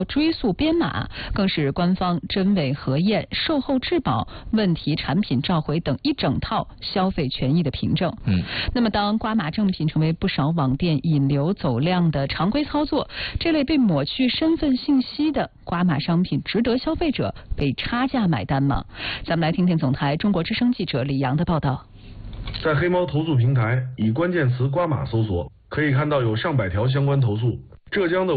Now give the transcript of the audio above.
追溯编码，更是官方真伪核验、售后质保、问题产品召回等一整套消费权益的凭证。那么当刮码正品成为不少网店引流走量的常规操作，这类被抹去身份信息的刮码商品值得消费者被差价买单吗？咱们来听听总台中国之声记者李阳的报道。 在黑猫投诉平台以关键词刮码搜索，可以看到有上百条相关投诉。浙江的